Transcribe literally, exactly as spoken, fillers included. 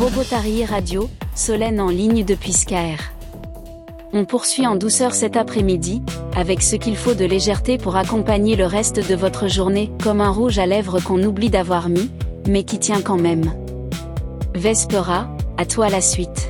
Robotari Radio, Solène en ligne depuis Scaer. On poursuit en douceur cet après-midi, avec ce qu'il faut de légèreté pour accompagner le reste de votre journée, comme un rouge à lèvres qu'on oublie d'avoir mis, mais qui tient quand même. Vespera, à toi la suite.